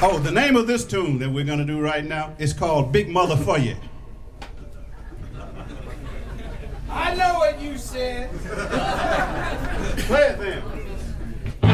Oh, the name of this tune that we're going to do right now is called Big Mother For You. I know what you said.